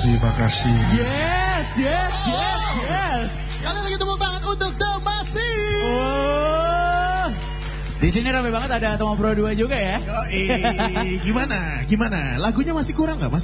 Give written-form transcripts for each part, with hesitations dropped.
Terima kasih. Yes. Kalian lagi tepuk tangan untuk The Massive. Oh. Di sini ramai banget, ada Tomo Pro 2 juga ya. Gimana? Lagunya masih kurang nggak?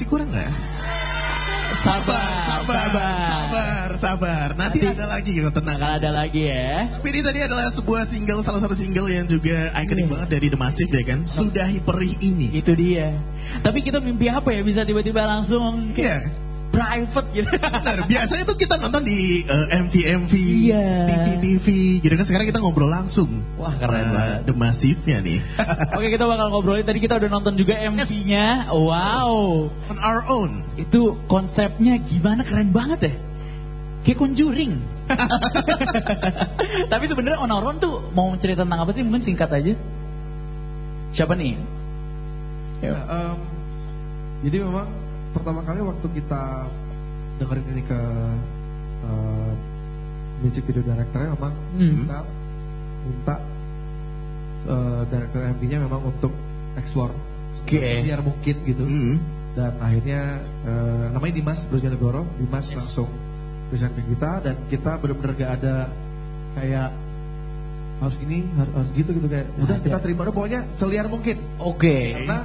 Sabar. Nanti ada lagi gitu, tenang. Bakal ada lagi ya. Tapi ini tadi adalah salah satu single yang juga ikonik banget dari The Massive ya kan. Sudahi perih ini. Itu dia. Tapi kita mimpi apa ya bisa tiba-tiba langsung Iya. private gitu. Benar, biasanya tuh kita nonton di MV, Iya. TV, gitu kan. Sekarang kita ngobrol langsung. Wah, keren banget. The Massive-nya nih. Oke, kita bakal ngobrolin. Tadi kita udah nonton juga MV-nya. Wow. On Our Own. Itu konsepnya gimana, keren banget ya. Kayak Conjuring. Tapi sebenarnya On Our Own tuh mau cerita tentang apa sih? Mungkin singkat aja. Siapa nih? Jadi memang pertama kali waktu kita dengerin ini ke music video directornya, memang kita minta director MV-nya memang untuk explore biar mungkin gitu. Dan akhirnya namanya Dimas Brojonegoro. Dimas langsung present ke kita, dan kita benar-benar gak ada kayak harus gini, harus gitu kayak udah kita terima udah pokoknya seliar mungkin. Karena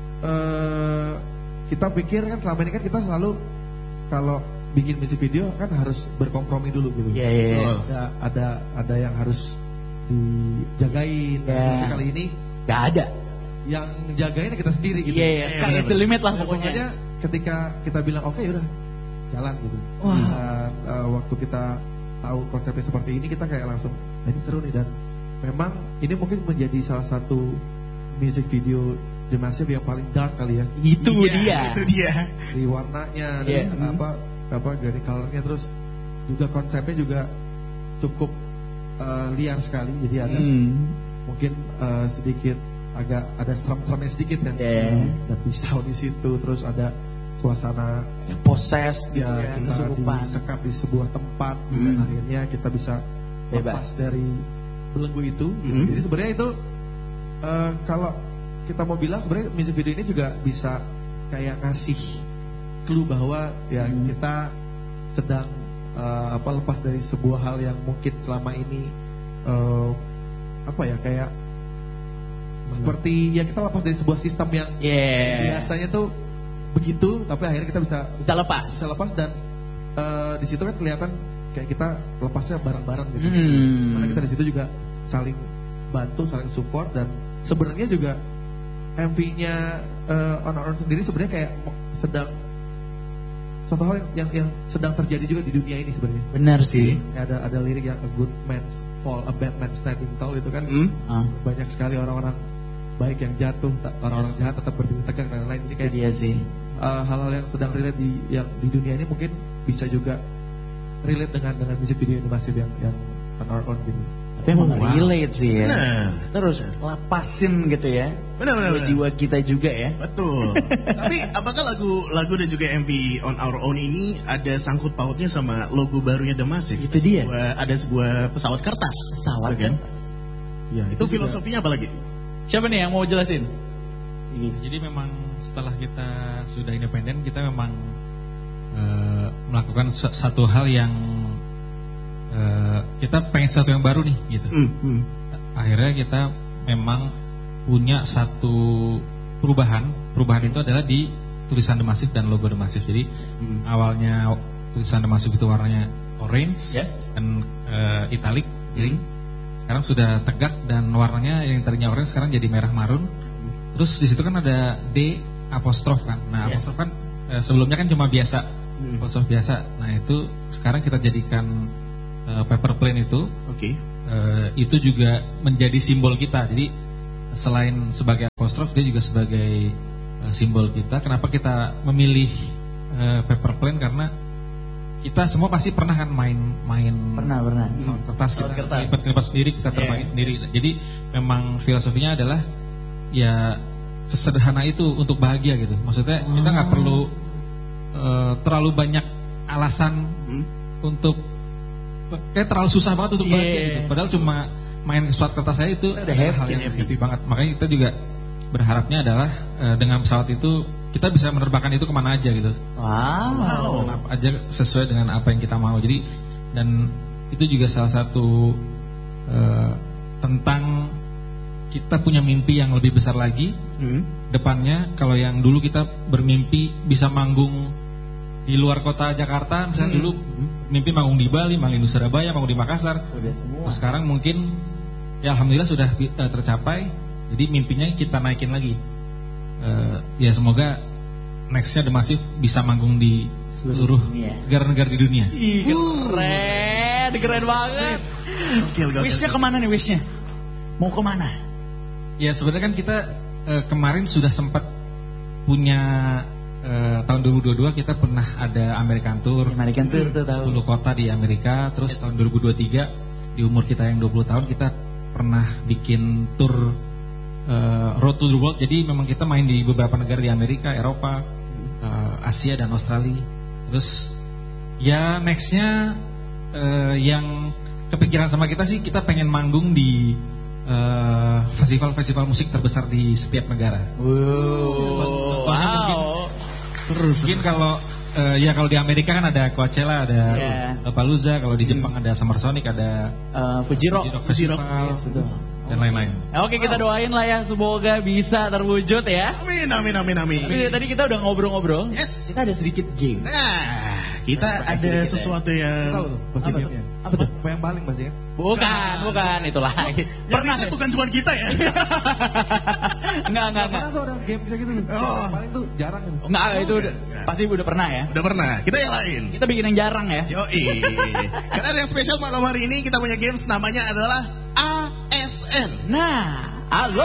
kita pikir kan selama ini kan kita selalu kalau bikin music video kan harus berkompromi dulu gitu. Ada yang harus dijagain. Tapi kali ini gak ada. Yang jagain kita sendiri gitu. Sky is the limit lah pokoknya. Pokoknya ketika kita bilang oke, udah jalan gitu. Dan waktu kita tahu konsepnya seperti ini, kita kayak langsung ini seru nih. Dan memang ini mungkin menjadi salah satu music video The Massive yang paling dark kali ya. Itu dia. Di warnanya, dan dari colornya, terus juga konsepnya juga cukup liar sekali. Jadi ada mungkin sedikit agak ada serem-seremnya sedikit kan. Ada pisau di situ, terus ada suasana poses gitu ya, kita disekap di sebuah tempat, dan akhirnya kita bisa lepas dari belenggu itu. Jadi sebenarnya itu kalau kita mau bilang sebenarnya music video ini juga bisa kayak ngasih clue bahwa ya kita sedang lepas dari sebuah hal yang mungkin selama ini kayak seperti ya kita lepas dari sebuah sistem yang biasanya tuh begitu, tapi akhirnya kita bisa lepas dan di situ kan kelihatan kayak kita lepasnya bareng-bareng gitu. Karena kita di situ juga saling bantu, saling support, dan sebenarnya juga MV-nya On Our Own sendiri sebenarnya kayak sedang suatu hal yang sedang terjadi juga di dunia ini sebenarnya. Benar sih. Ada lirik yang a good man's fall, a bad man's standing tall, itu kan banyak sekali orang-orang baik yang jatuh, orang-orang jahat tetap berdiri tegak dan lain-lain. Ini kayak dia sih. Hal-hal yang sedang relate di dunia ini mungkin bisa juga relate dengan music video yang masih yang On Our Own gitu. Tapi emang relate sih ya. Terus lepasin gitu ya. Benar. Jiwa kita juga ya. Betul. Tapi apakah lagu dan juga MV On Our Own ini ada sangkut pautnya sama logo barunya The Massive? Itu dia. Ada sebuah pesawat kertas. Pesawat kan? Ya, itu filosofinya apa lagi? Siapa nih yang mau jelasin? Jadi memang setelah kita sudah independen, kita memang melakukan satu hal yang kita pengen sesuatu yang baru nih gitu. Akhirnya kita memang punya satu perubahan itu adalah di tulisan The Massive dan logo The Massive. Jadi awalnya tulisan The Massive itu warnanya orange dan italic, jadi sekarang sudah tegak, dan warnanya yang tadinya orange sekarang jadi merah marun. Terus di situ kan ada D apostrof kan. Nah, apostrof kan sebelumnya kan cuma biasa, apostrof biasa. Nah, itu sekarang kita jadikan paper plane itu. Itu juga menjadi simbol kita. Jadi selain sebagai apostrof, dia juga sebagai simbol kita. Kenapa kita memilih paper plane? Karena kita semua pasti pernah kan main pernah kertas, kita lipat kertas sendiri, kita terbangin sendiri. Jadi memang filosofinya adalah ya sesederhana itu untuk bahagia gitu. Maksudnya kita nggak perlu terlalu banyak alasan untuk kayak terlalu susah banget untuk bahagia gitu. Padahal cuma main surat kertas saya itu hal yang happy banget. Makanya kita juga berharapnya adalah dengan pesawat itu kita bisa menerbangkan itu kemana aja gitu. Wow. Kemana aja sesuai dengan apa yang kita mau. Jadi dan itu juga salah satu tentang kita punya mimpi yang lebih besar lagi depannya. Kalau yang dulu kita bermimpi bisa manggung di luar kota Jakarta, misalnya dulu mimpi manggung di Bali, manggung di Surabaya, manggung di Makassar. Terus sekarang mungkin ya alhamdulillah sudah tercapai. Jadi mimpinya kita naikin lagi. Ya semoga nextnya The Massive bisa manggung di seluruh negara-negara di dunia. Ih, keren banget. Wishnya kemana nih wishnya? Mau kemana? Ya sebenarnya kan kita kemarin sudah sempat punya tahun 2022 kita pernah ada American Tour tuh tahu. 10 kota di Amerika. Terus tahun 2023 di umur kita yang 20 tahun kita pernah bikin tour Road to the World. Jadi memang kita main di beberapa negara di Amerika, Eropa, Asia dan Australia. Terus ya nextnya yang kepikiran sama kita sih, kita pengen manggung di festival-festival musik terbesar di setiap negara. Wow. Mungkin kalau ya kalau di Amerika kan ada Coachella, ada Lollapalooza. Kalau di Jepang ada Summer Sonic, ada Fuji Rock Festival, dan lain-lain. Oke, kita doain lah ya, semoga bisa terwujud ya. Amin. Tapi tadi kita udah ngobrol-ngobrol. Yes. Kita ada sedikit game. Nah, kita ada sesuatu yang Apa tuh? Apa yang paling pasti ya? Bukan itulah. Pernah itu bukan cuma kita ya. Enggak. Pernah tuh ada game bisa gitu. Paling tuh jarang gitu. Enggak, itu pasti udah pernah ya. Udah pernah. Kita yang lain. Kita bikin yang jarang ya. Yoi. Karena ada yang spesial malam hari ini, kita punya games namanya adalah ASN. Nah, halo.